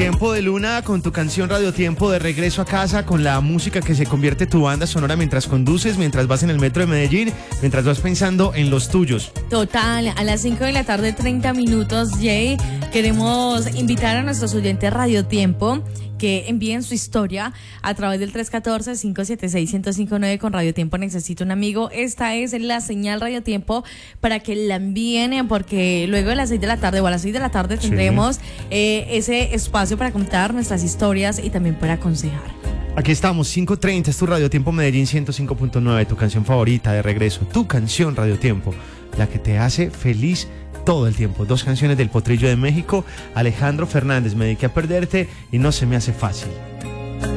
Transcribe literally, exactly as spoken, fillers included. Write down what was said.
Tiempo de Luna con tu canción Radio Tiempo de regreso a casa con la música que se convierte tu banda sonora mientras conduces, mientras vas en el metro de Medellín, mientras vas pensando en los tuyos. Total, a las cinco de la tarde, treinta minutos, Jay, queremos invitar a nuestros oyentes Radio Tiempo que envíen su historia a través del tres uno cuatro, cinco siete seis, uno cero cinco nueve con Radio Tiempo Necesito un Amigo. Esta es la señal Radio Tiempo para que la envíen, porque luego a las seis de la tarde o a las seis de la tarde tendremos sí. eh, ese espacio para contar nuestras historias y también para aconsejar. Aquí estamos, cinco treinta, es tu Radio Tiempo Medellín ciento cinco punto nueve, tu canción favorita de regreso, tu canción Radio Tiempo, la que te hace feliz todo el tiempo. Dos canciones del Potrillo de México, Alejandro Fernández, Me dediqué a perderte y No se me hace fácil.